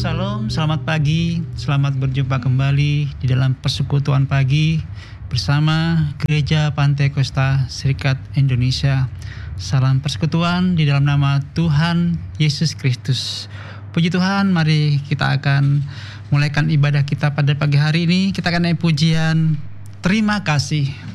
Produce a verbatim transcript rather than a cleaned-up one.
Salam, selamat pagi, selamat berjumpa kembali di dalam persekutuan pagi bersama Gereja Pantai Kosta Serikat Indonesia. Salam persekutuan di dalam nama Tuhan Yesus Kristus. Puji Tuhan, mari kita akan mulaikan ibadah kita pada pagi hari ini. Kita akan naik pujian Terima Kasih.